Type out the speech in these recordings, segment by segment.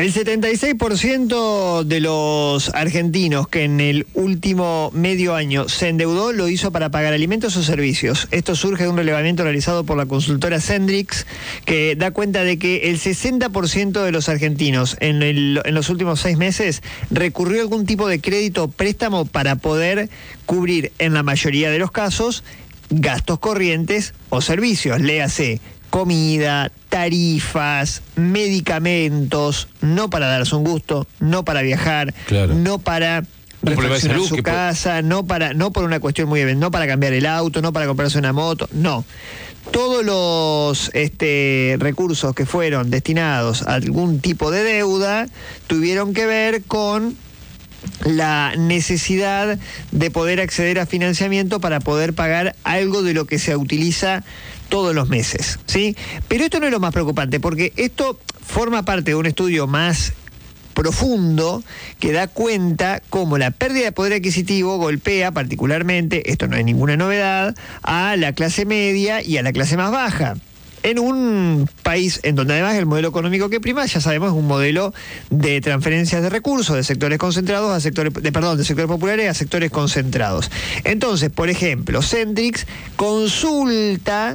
El 76% de los argentinos que en el último medio año se endeudó lo hizo para pagar alimentos o servicios. Esto surge de un relevamiento realizado por la consultora Sendrix, que da cuenta de que el 60% de los argentinos en los últimos 6 meses recurrió a algún tipo de crédito o préstamo para poder cubrir, en la mayoría de los casos, gastos corrientes o servicios, léase comida, tarifas, medicamentos, no para darse un gusto, no para viajar, claro, no para refaccionar su casa, no por una cuestión muy evidente, no para cambiar el auto, no para comprarse una moto, no. Todos los recursos que fueron destinados a algún tipo de deuda tuvieron que ver con la necesidad de poder acceder a financiamiento para poder pagar algo de lo que se utiliza todos los meses, ¿sí? Pero esto no es lo más preocupante, porque esto forma parte de un estudio más profundo que da cuenta cómo la pérdida de poder adquisitivo golpea particularmente, esto no es ninguna novedad, a la clase media y a la clase más baja. En un país en donde además el modelo económico que prima, ya sabemos, es un modelo de transferencias de recursos de sectores concentrados a sectores, de sectores populares a sectores concentrados. Entonces, por ejemplo, Sendrix consulta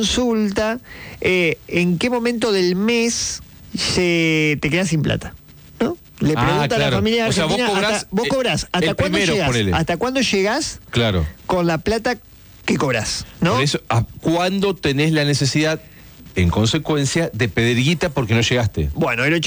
en qué momento del mes te quedas sin plata, ¿no? Le pregunta a la familia argentina, vos cobrás, ¿hasta cuándo llegás? ¿Hasta cuándo llegás? Claro. Con la plata que cobras, ¿no? Por eso, ¿a cuándo tenés la necesidad, en consecuencia, de pedir guita porque no llegaste? Bueno, el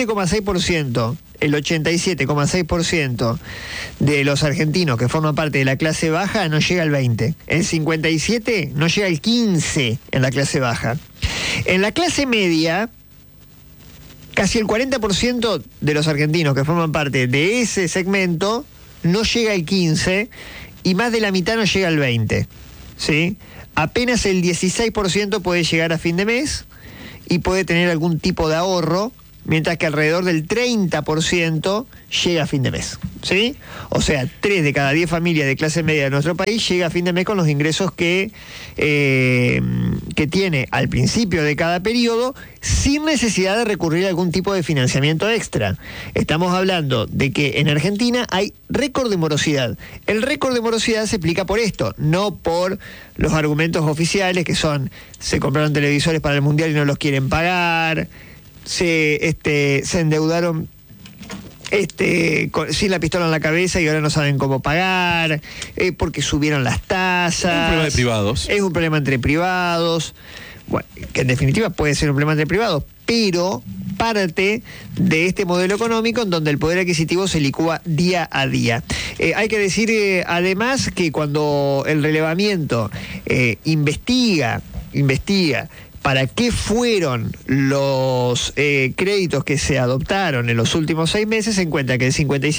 87,6% de los argentinos que forman parte de la clase baja no llega al 20%. El 57% no llega al 15% en la clase baja. En la clase media, casi el 40% de los argentinos que forman parte de ese segmento no llega al 15% y más de la mitad no llega al 20%. ¿Sí? Apenas el 16% puede llegar a fin de mes y puede tener algún tipo de ahorro, mientras que alrededor del 30% llega a fin de mes, ¿sí? O sea, 3 de cada 10 familias de clase media de nuestro país llega a fin de mes con los ingresos que tiene al principio de cada periodo, sin necesidad de recurrir a algún tipo de financiamiento extra. Estamos hablando de que en Argentina hay récord de morosidad. El récord de morosidad se explica por esto, no por los argumentos oficiales que son: se compraron televisores para el Mundial y no los quieren pagar, se endeudaron sin la pistola en la cabeza y ahora no saben cómo pagar, porque subieron las tasas. Es un problema de privados. Es un problema entre privados. Bueno, que en definitiva puede ser un problema entre privados, pero parte de este modelo económico en donde el poder adquisitivo se licúa día a día. Hay que decir además que cuando el relevamiento investiga para qué fueron los créditos que se adoptaron en los últimos 6 meses, se encuentra que el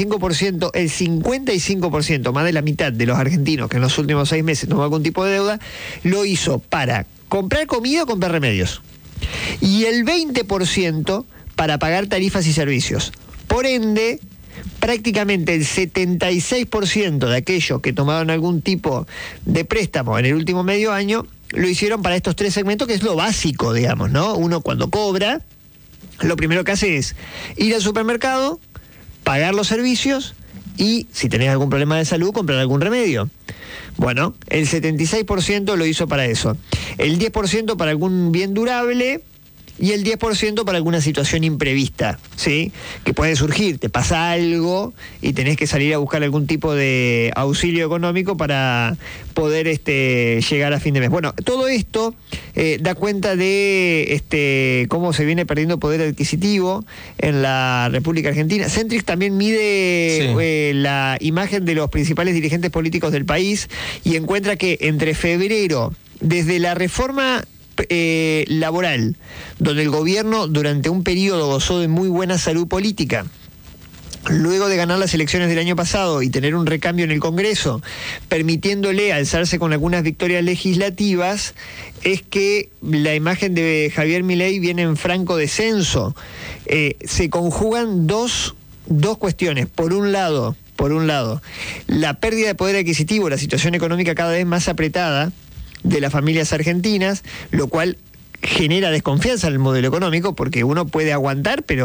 55%, más de la mitad de los argentinos que en los últimos 6 meses tomó algún tipo de deuda, lo hizo para comprar comida o comprar remedios. Y el 20% para pagar tarifas y servicios. Por ende, prácticamente el 76% de aquellos que tomaron algún tipo de préstamo en el último medio año lo hicieron para estos 3 segmentos, que es lo básico, digamos, ¿no? Uno, cuando cobra, lo primero que hace es ir al supermercado, pagar los servicios y, si tenés algún problema de salud, comprar algún remedio. Bueno, el 76% lo hizo para eso. El 10% para algún bien durable y el 10% para alguna situación imprevista, ¿sí? Que puede surgir, te pasa algo y tenés que salir a buscar algún tipo de auxilio económico para poder llegar a fin de mes. Bueno, todo esto da cuenta de cómo se viene perdiendo poder adquisitivo en la República Argentina. Sendrix también mide la imagen de los principales dirigentes políticos del país y encuentra que entre febrero, desde la reforma laboral, donde el gobierno durante un periodo gozó de muy buena salud política, luego de ganar las elecciones del año pasado y tener un recambio en el Congreso, permitiéndole alzarse con algunas victorias legislativas, es que la imagen de Javier Milei viene en franco descenso. Se conjugan dos cuestiones. Por un lado, la pérdida de poder adquisitivo, la situación económica cada vez más apretada de las familias argentinas, lo cual genera desconfianza en el modelo económico, porque uno puede aguantar, pero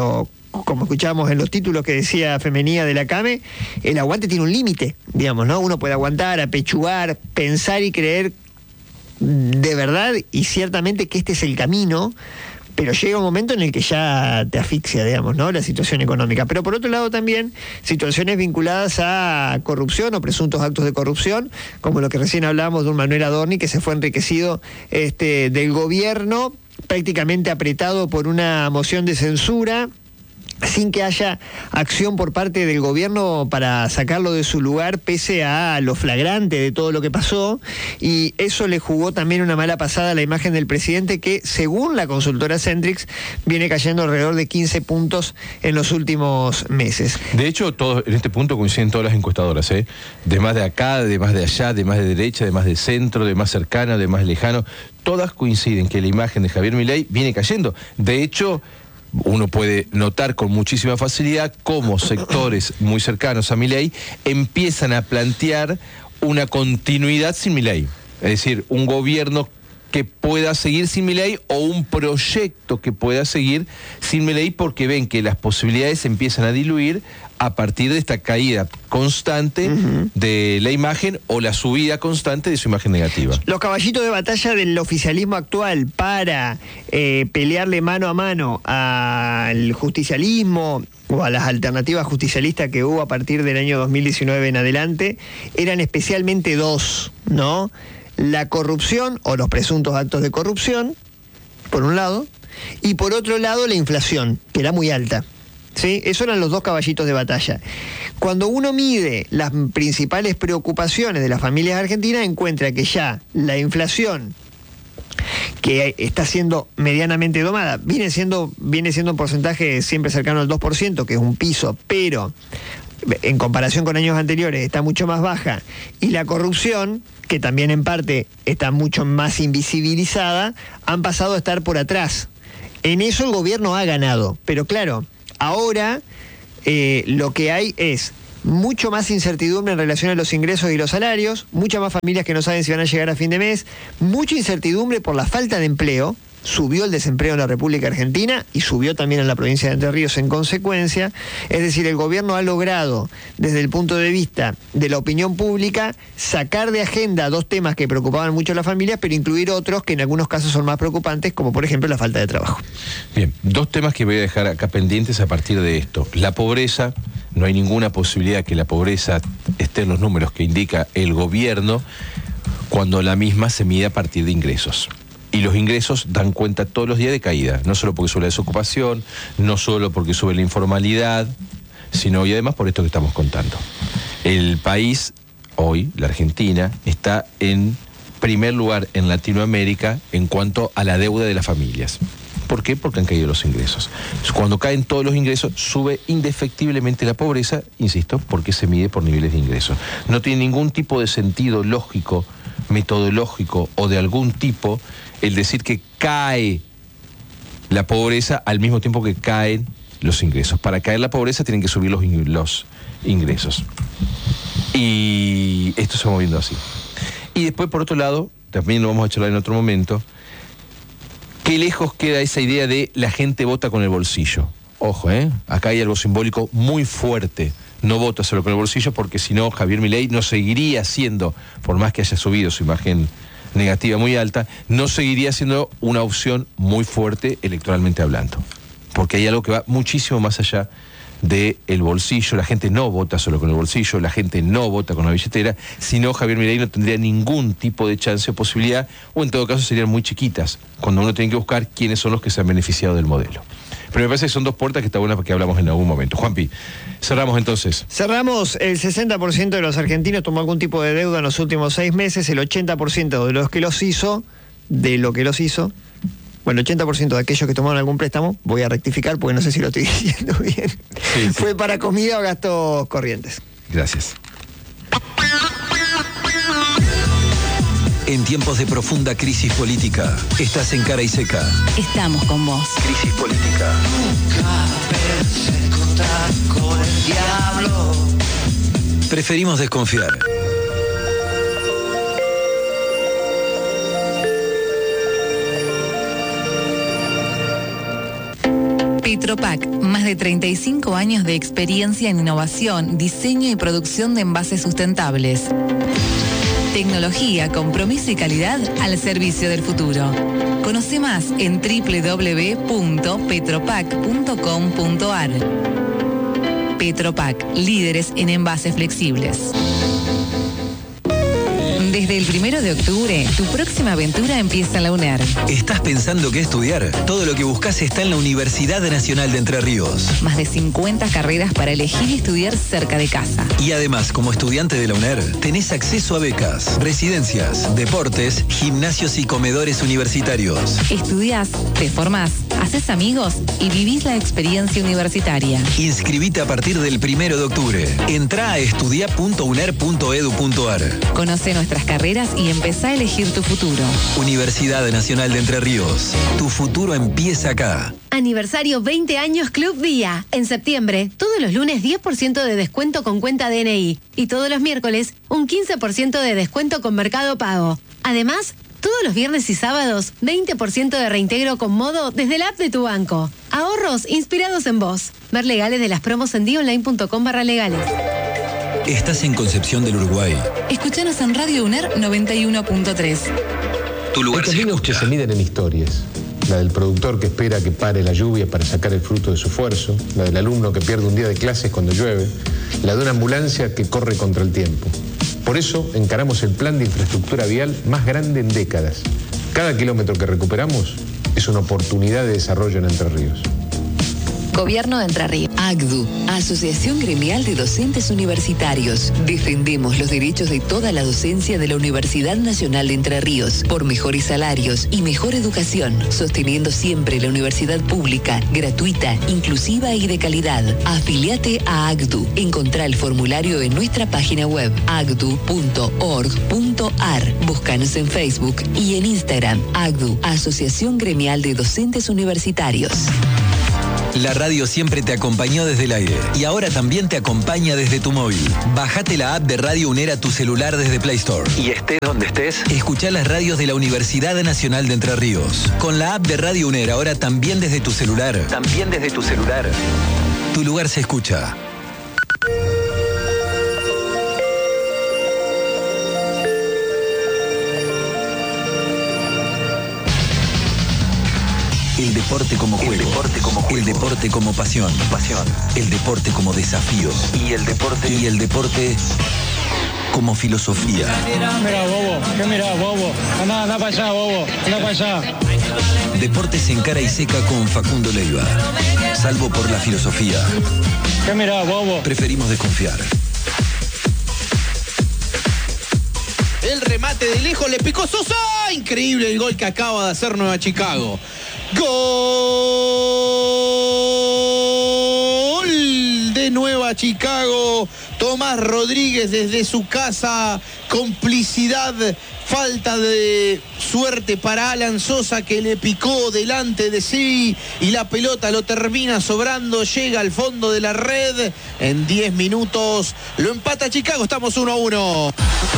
como escuchábamos en los títulos que decía Femenía de la CAME, el aguante tiene un límite, digamos, ¿no? Uno puede aguantar, apechugar, pensar y creer de verdad y ciertamente que este es el camino, pero llega un momento en el que ya te asfixia, digamos, ¿no? La situación económica. Pero por otro lado también situaciones vinculadas a corrupción o presuntos actos de corrupción, como lo que recién hablábamos de un Manuel Adorni que se fue enriquecido del gobierno, prácticamente apretado por una moción de censura, sin que haya acción por parte del gobierno para sacarlo de su lugar, pese a lo flagrante de todo lo que pasó, y eso le jugó también una mala pasada a la imagen del presidente, que según la consultora Centrix viene cayendo alrededor de 15 puntos en los últimos meses. De hecho, todos en este punto coinciden todas las encuestadoras, ¿eh? De más de acá, de más de allá, de más de derecha, de más de centro, de más cercana, de más lejano, todas coinciden que la imagen de Javier Milei viene cayendo. De hecho, uno puede notar con muchísima facilidad cómo sectores muy cercanos a Milei empiezan a plantear una continuidad sin Milei. Es decir, un gobierno que pueda seguir sin Milei o un proyecto que pueda seguir sin Milei, porque ven que las posibilidades empiezan a diluir a partir de esta caída constante de la imagen o la subida constante de su imagen negativa. Los caballitos de batalla del oficialismo actual para pelearle mano a mano al justicialismo o a las alternativas justicialistas que hubo a partir del año 2019 en adelante eran especialmente dos, ¿no? La corrupción o los presuntos actos de corrupción, por un lado, y por otro lado la inflación, que era muy alta. ¿Sí? Esos eran los dos caballitos de batalla. Cuando uno mide las principales preocupaciones de las familias argentinas, encuentra que ya la inflación, que está siendo medianamente domada, viene siendo un porcentaje siempre cercano al 2%, que es un piso, pero en comparación con años anteriores está mucho más baja, y la corrupción, que también en parte está mucho más invisibilizada, han pasado a estar por atrás. En eso el gobierno ha ganado, pero claro, ahora lo que hay es mucho más incertidumbre en relación a los ingresos y los salarios, muchas más familias que no saben si van a llegar a fin de mes, mucha incertidumbre por la falta de empleo. Subió el desempleo en la República Argentina y subió también en la provincia de Entre Ríos en consecuencia. Es decir, el gobierno ha logrado, desde el punto de vista de la opinión pública, sacar de agenda dos temas que preocupaban mucho a las familias, pero incluir otros que en algunos casos son más preocupantes, como por ejemplo la falta de trabajo. Bien, dos temas que voy a dejar acá pendientes a partir de esto. La pobreza, no hay ninguna posibilidad que la pobreza esté en los números que indica el gobierno cuando la misma se mide a partir de ingresos. Y los ingresos dan cuenta todos los días de caída, no solo porque sube la desocupación, no solo porque sube la informalidad, sino y además por esto que estamos contando. El país, hoy, la Argentina, está en primer lugar en Latinoamérica en cuanto a la deuda de las familias. ¿Por qué? Porque han caído los ingresos. Cuando caen todos los ingresos, sube indefectiblemente la pobreza, insisto, porque se mide por niveles de ingresos. No tiene ningún tipo de sentido lógico, metodológico o de algún tipo el decir que cae la pobreza al mismo tiempo que caen los ingresos. Para caer la pobreza tienen que subir los ingresos. Y esto se va moviendo así. Y después, por otro lado, también lo vamos a charlar en otro momento, qué lejos queda esa idea de la gente vota con el bolsillo. Ojo, acá hay algo simbólico muy fuerte. No vota solo con el bolsillo, porque si no, Javier Milei no seguiría siendo, por más que haya subido su imagen negativa muy alta, no seguiría siendo una opción muy fuerte electoralmente hablando. Porque hay algo que va muchísimo más allá del bolsillo. La gente no vota solo con el bolsillo, la gente no vota con la billetera, sino Javier Milei no tendría ningún tipo de chance o posibilidad, o en todo caso serían muy chiquitas, cuando uno tiene que buscar quiénes son los que se han beneficiado del modelo. Pero me parece que son dos puertas que está buena para que hablamos en algún momento. Juanpi, cerramos entonces. Cerramos. El 60% de los argentinos tomó algún tipo de deuda en los últimos 6 meses, el 80% de lo que los hizo, bueno, el 80% de aquellos que tomaron algún préstamo, voy a rectificar porque no sé si lo estoy diciendo bien, sí. Fue para comida o gastos corrientes. Gracias. En tiempos de profunda crisis política, estás en Cara y Seca. Estamos con vos. Crisis política. Nunca pensé contar con el diablo. Preferimos desconfiar. Petropac, Más de 35 años de experiencia en innovación, diseño y producción de envases sustentables. Tecnología, compromiso y calidad al servicio del futuro. Conoce más en www.petropac.com.ar. Petropac, líderes en envases flexibles. Desde el 1 de octubre, tu próxima aventura empieza en la UNER. ¿Estás pensando qué estudiar? Todo lo que buscas está en la Universidad Nacional de Entre Ríos. Más de 50 carreras para elegir y estudiar cerca de casa. Y además, como estudiante de la UNER, tenés acceso a becas, residencias, deportes, gimnasios y comedores universitarios. Estudiás, te formás, haces amigos y vivís la experiencia universitaria. Inscribite a partir del 1 de octubre. Entrá a estudia.uner.edu.ar. Conoce nuestras carreras y empezá a elegir tu futuro. Universidad Nacional de Entre Ríos. Tu futuro empieza acá. Aniversario 20 años Club Día. En septiembre, todos los lunes 10% de descuento con cuenta DNI. Y todos los miércoles, un 15% de descuento con Mercado Pago. Además, todos los viernes y sábados, 20% de reintegro con Modo desde la app de tu banco. Ahorros inspirados en vos. Ver legales de las promos en dionline.com/legales. Estás en Concepción del Uruguay. Escuchanos en Radio UNER 91.3. Tu lugar Hay caminos que se miden en historias. La del productor que espera que pare la lluvia para sacar el fruto de su esfuerzo. La del alumno que pierde un día de clases cuando llueve. La de una ambulancia que corre contra el tiempo. Por eso encaramos el plan de infraestructura vial más grande en décadas. Cada kilómetro que recuperamos es una oportunidad de desarrollo en Entre Ríos. Gobierno de Entre Ríos. AGDU, Asociación Gremial de Docentes Universitarios. Defendemos los derechos de toda la docencia de la Universidad Nacional de Entre Ríos por mejores salarios y mejor educación, sosteniendo siempre la universidad pública, gratuita, inclusiva y de calidad. Afiliate a AGDU. Encontrá el formulario en nuestra página web agdu.org.ar. Búscanos en Facebook y en Instagram. AGDU, Asociación Gremial de Docentes Universitarios. La radio siempre te acompañó desde el aire y ahora también te acompaña desde tu móvil. Bájate la app de Radio UNER a tu celular desde Play Store. Y estés donde estés, escuchá las radios de la Universidad Nacional de Entre Ríos. Con la app de Radio UNER ahora también desde tu celular. Tu lugar se escucha. El deporte como juego. El deporte como pasión. El deporte como desafío. Y el deporte como filosofía. Mira, bobo. ¿Qué mira, bobo? Anda para allá, bobo. Anda para allá. Deportes en cara y seca con Facundo Leiva. Salvo por la filosofía. ¿Qué mira, bobo? Preferimos desconfiar. El remate de lejos le picó Sosa. Increíble el gol que acaba de hacer Nueva Chicago. Gol de Nueva Chicago. Tomás Rodríguez desde su casa. Complicidad, falta de suerte para Alan Sosa, que le picó delante de sí y la pelota lo termina sobrando, llega al fondo de la red. En 10 minutos lo empata Chicago. Estamos 1-1.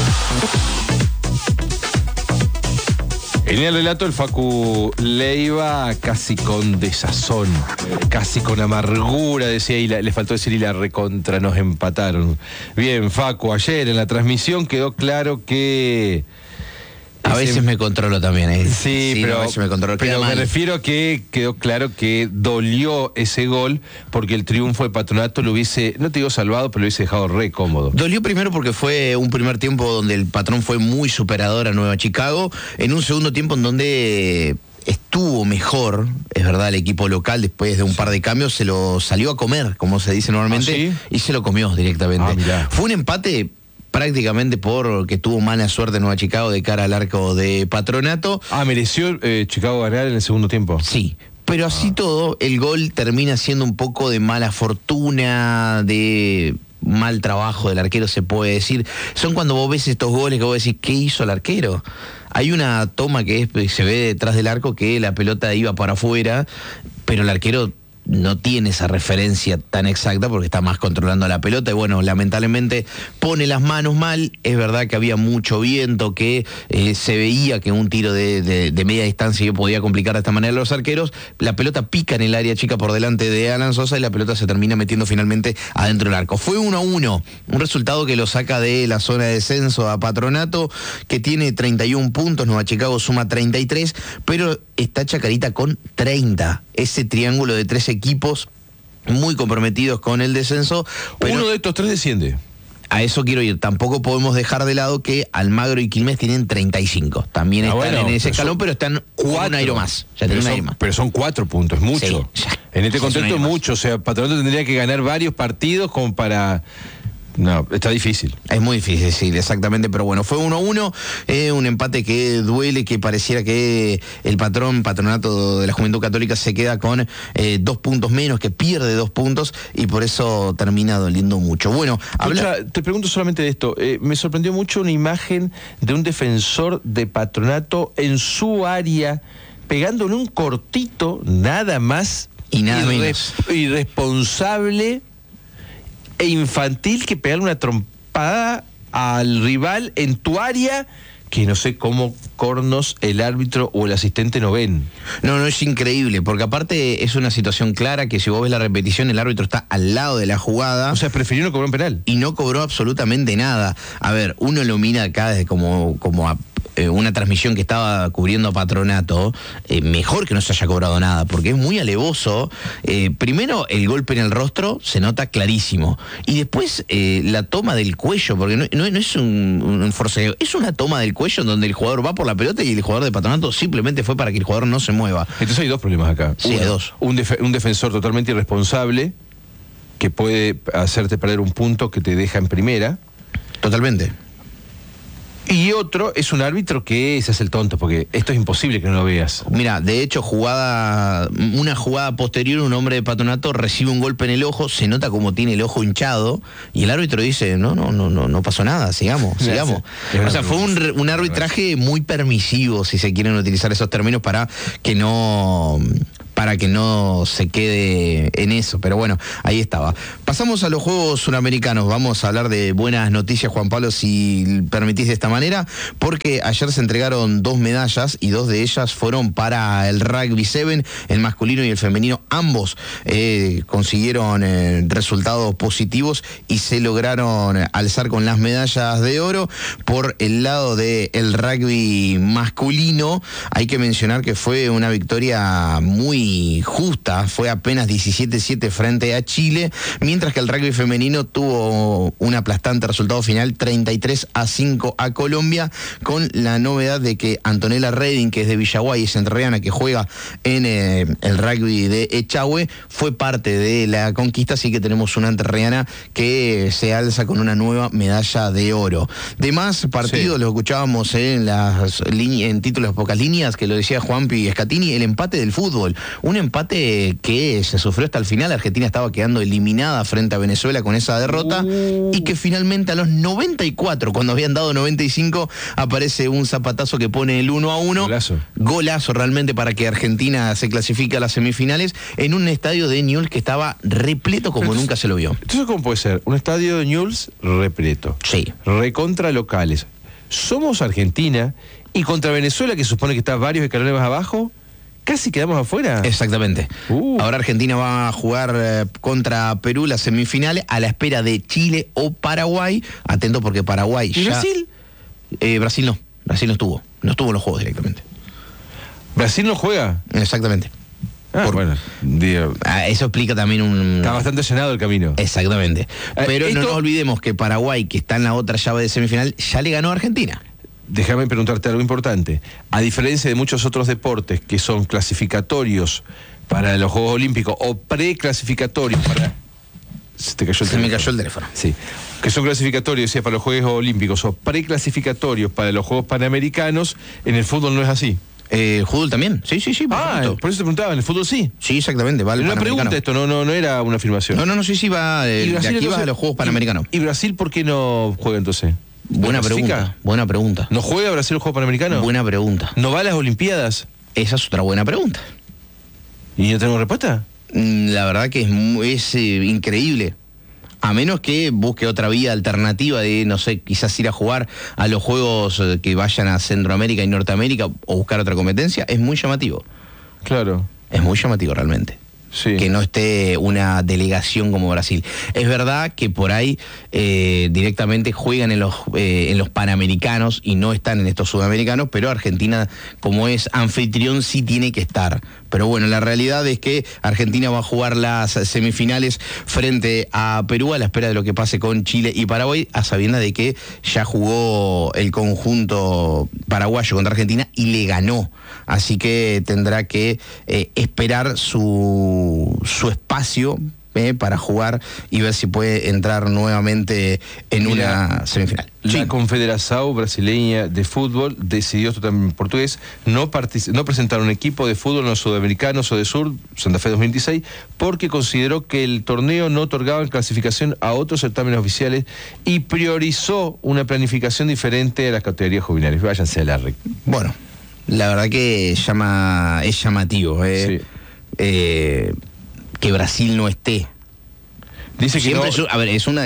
En el relato el Facu Leiva casi con desazón, casi con amargura, decía, y le faltó decir y la recontra, nos empataron. Bien, Facu, ayer en la transmisión quedó claro que... A veces me controlo también, ¿eh? Sí, pero, a veces me controlo. Pero me refiero a que quedó claro que dolió ese gol porque el triunfo de Patronato lo hubiese, no te digo salvado, pero lo hubiese dejado re cómodo. Dolió primero porque fue un primer tiempo donde el Patrón fue muy superador a Nueva Chicago, en un segundo tiempo en donde estuvo mejor, es verdad, el equipo local después de un par de cambios se lo salió a comer, como se dice normalmente, ¿Ah, sí? Y se lo comió directamente. Fue un empate prácticamente porque tuvo mala suerte Nueva Chicago de cara al arco de Patronato. ¿Mereció Chicago ganar en el segundo tiempo? Sí, pero así todo, el gol termina siendo un poco de mala fortuna, de mal trabajo del arquero, se puede decir. Son cuando vos ves estos goles que vos decís, ¿qué hizo el arquero? Hay una toma que se ve detrás del arco que la pelota iba para afuera, pero el arquero no tiene esa referencia tan exacta porque está más controlando la pelota y bueno, lamentablemente pone las manos mal. Es verdad que había mucho viento, que se veía que un tiro de media distancia podía complicar de esta manera a los arqueros. La pelota pica en el área chica por delante de Alan Sosa y la pelota se termina metiendo finalmente adentro del arco. Fue 1-1, un resultado que lo saca de la zona de descenso a Patronato, que tiene 31 puntos, Nueva Chicago suma 33, pero está Chacarita con 30. Ese triángulo de 3 equipos muy comprometidos con el descenso. Pero uno de estos 3 desciende. A eso quiero ir. Tampoco podemos dejar de lado que Almagro y Quilmes tienen 35. También están en ese escalón, pero están 4 airo más. Ya tienen un airo más. Pero son 4 puntos, es mucho. Sí, en este contexto es mucho. O sea, Patronato tendría que ganar varios partidos como para... No, está difícil. Es muy difícil, sí, exactamente, pero bueno, fue 1-1, un empate que duele, que pareciera que el Patronato de la Juventud Católica se queda con 2 puntos menos, que pierde 2 puntos y por eso termina doliendo mucho. Bueno, te pregunto solamente de esto, me sorprendió mucho una imagen de un defensor de Patronato en su área, pegándole un cortito, nada más y nada menos irresponsable e infantil que pegarle una trompada al rival en tu área, que no sé cómo cornos el árbitro o el asistente no ven. No, es increíble, porque aparte es una situación clara que si vos ves la repetición, el árbitro está al lado de la jugada. O sea, prefirió no cobrar un penal. Y no cobró absolutamente nada. A ver, uno lo mira acá desde como a una transmisión que estaba cubriendo a Patronato, mejor que no se haya cobrado nada, porque es muy alevoso. Primero, el golpe en el rostro se nota clarísimo. Y después, la toma del cuello, porque no es un forcejeo, es una toma del cuello donde el jugador va por la pelota y el jugador de Patronato simplemente fue para que el jugador no se mueva. Entonces hay 2 problemas acá. Sí, hay 2. Un defensor totalmente irresponsable que puede hacerte perder un punto que te deja en primera. Totalmente. Y otro es un árbitro que se hace el tonto, porque esto es imposible que no lo veas. Mira, de hecho, una jugada posterior, un hombre de Patronato recibe un golpe en el ojo, se nota como tiene el ojo hinchado, y el árbitro dice, no pasó nada, sigamos. O sea, fue un arbitraje muy permisivo, si se quieren utilizar esos términos, para que no se quede en eso, pero bueno, ahí estaba. Pasamos a los Juegos Suramericanos, vamos a hablar de buenas noticias, Juan Pablo, si permitís de esta manera, porque ayer se entregaron 2 medallas y 2 de ellas fueron para el Rugby 7, el masculino y el femenino, ambos consiguieron resultados positivos y se lograron alzar con las medallas de oro. Por el lado del rugby masculino, hay que mencionar que fue una victoria muy justa, fue apenas 17-7 frente a Chile, mientras que el rugby femenino tuvo un aplastante resultado final, 33-5 a Colombia, con la novedad de que Antonella Redding, que es de Villaguay, es entrerriana, que juega en el rugby de Echagüe, fue parte de la conquista, así que tenemos una entrerriana que se alza con una nueva medalla de oro. Demás partidos, lo escuchábamos en títulos de pocas líneas, que lo decía Juanpi Scatini, el empate del fútbol. Un empate que se sufrió hasta el final. Argentina estaba quedando eliminada frente a Venezuela con esa derrota y que finalmente a los 94, cuando habían dado 95, aparece un zapatazo que pone el 1-1. Golazo realmente para que Argentina se clasifique a las semifinales en un estadio de Newell's que estaba repleto como nunca se lo vio. Entonces, ¿cómo puede ser? Un estadio de Newell's repleto. Sí. Recontra locales. Somos Argentina y contra Venezuela, que supone que está varios escalones más abajo, casi quedamos afuera. Exactamente. Ahora Argentina va a jugar contra Perú las semifinales a la espera de Chile o Paraguay. Atento porque Paraguay ¿Y Brasil? Brasil no. Brasil no estuvo en los juegos directamente. ¿Brasil no juega? Exactamente. Bueno, eso explica también está bastante llenado el camino. Exactamente. Pero no nos olvidemos que Paraguay, que está en la otra llave de semifinal, ya le ganó a Argentina. Déjame preguntarte algo importante. A diferencia de muchos otros deportes que son clasificatorios para los Juegos Olímpicos o preclasificatorios para... Se me cayó el teléfono. Sí. Que son clasificatorios, sea para los Juegos Olímpicos o preclasificatorios para los Juegos Panamericanos, en el fútbol no es así. ¿El fútbol también? Sí. Por eso te preguntaba, ¿en el fútbol sí? Sí, exactamente. Va una pregunta esto, no era una afirmación. No, sí, va. De aquí va a los Juegos Panamericanos. ¿Y Brasil por qué no juega entonces? Buena pregunta. ¿No juega Brasil el Juego Panamericano? Buena pregunta. ¿No va a las Olimpiadas? Esa es otra buena pregunta. ¿Y no tenemos respuesta? La verdad que es increíble. A menos que busque otra vía alternativa de, no sé, quizás ir a jugar a los juegos que vayan a Centroamérica y Norteamérica o buscar otra competencia, es muy llamativo. Claro. Es muy llamativo realmente. Sí. Que no esté una delegación como Brasil. Es verdad que por ahí directamente juegan en los Panamericanos y no están en estos Sudamericanos, pero Argentina, como es anfitrión, sí tiene que estar. Pero bueno, la realidad es que Argentina va a jugar las semifinales frente a Perú a la espera de lo que pase con Chile y Paraguay, a sabiendas de que ya jugó el conjunto paraguayo contra Argentina y le ganó. Así que tendrá que esperar su espacio para jugar y ver si puede entrar nuevamente en una semifinal. La Confederación Brasileña de Fútbol decidió, esto también en portugués, no presentar un equipo de fútbol en los Sudamericanos o de Sur, Santa Fe 2026, porque consideró que el torneo no otorgaba clasificación a otros certámenes oficiales y priorizó una planificación diferente a las categorías juveniles. Váyanse a la REC. Bueno, la verdad que es llamativo. Sí. Que Brasil no esté. Dice que siempre no... es una de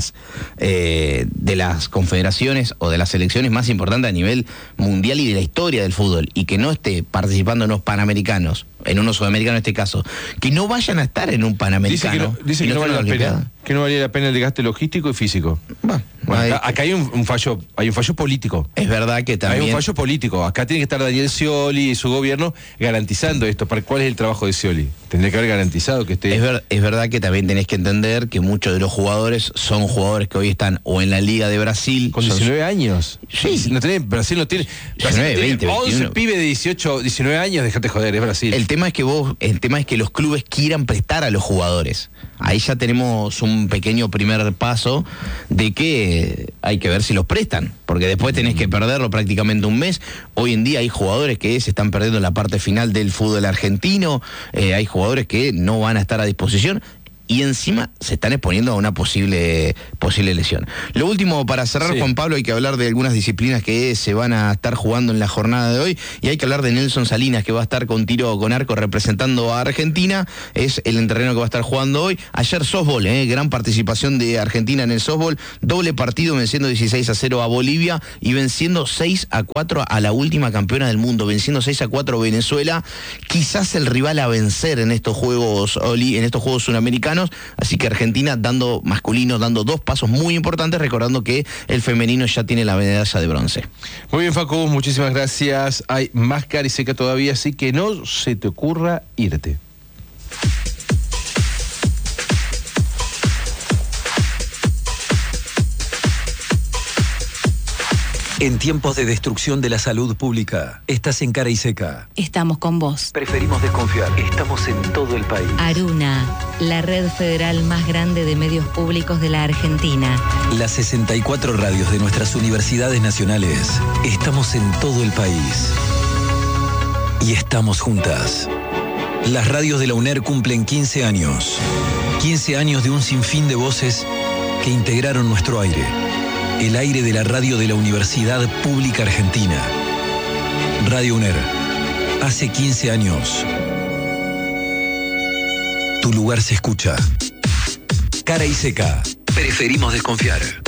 las confederaciones o de las selecciones más importantes a nivel mundial y de la historia del fútbol, y que no esté participando en los Panamericanos, en unos Sudamericanos en este caso, que no vayan a estar en un Panamericano. Dice que no vale la pena, que no valía la pena el desgaste logístico y físico. Bueno, acá hay un fallo político. Es verdad que también hay un fallo político. Acá tiene que estar Daniel Scioli y su gobierno garantizando esto. ¿Cuál es el trabajo de Scioli? Tendría que haber garantizado que esté... Es verdad que también tenés que entender que muchos de los jugadores son jugadores que hoy están o en la Liga de Brasil. Con 19 años. Sí. Brasil no tiene... 19, 20, 11 21. pibes de 18, 19 años, déjate joder, es Brasil. El tema es que los clubes quieran prestar a los jugadores. Ahí ya tenemos un pequeño primer paso de que hay que ver si los prestan, porque después tenés que perderlo prácticamente un mes. Hoy en día hay jugadores que se están perdiendo en la parte final del fútbol argentino, hay jugadores que no van a estar a disposición y encima se están exponiendo a una posible lesión. Lo último, para cerrar, sí, Juan Pablo, hay que hablar de algunas disciplinas que se van a estar jugando en la jornada de hoy, y hay que hablar de Nelson Salinas, que va a estar con tiro con arco representando a Argentina. Es el entrereno que va a estar jugando hoy. Ayer softball, gran participación de Argentina en el softball, doble partido, venciendo 16-0 a Bolivia y venciendo 6-4 a la última campeona del mundo, venciendo 6-4 Venezuela, quizás el rival a vencer en estos Juegos Sudamericanos. Así que Argentina dando dos pasos muy importantes, recordando que el femenino ya tiene la medalla de bronce. Muy bien, Facu, muchísimas gracias. Hay más Cara y Seca todavía, así que no se te ocurra irte. En tiempos de destrucción de la salud pública, estás en Cara y Seca. Estamos con vos. Preferimos desconfiar. Estamos en todo el país. Aruna, la red federal más grande de medios públicos de la Argentina. Las 64 radios de nuestras universidades nacionales. Estamos en todo el país. Y estamos juntas. Las radios de la UNER cumplen 15 años. 15 años de un sinfín de voces que integraron nuestro aire. El aire de la radio de la Universidad Pública Argentina. Radio UNER. Hace 15 años. Tu lugar se escucha. Cara y Seca. Preferimos desconfiar.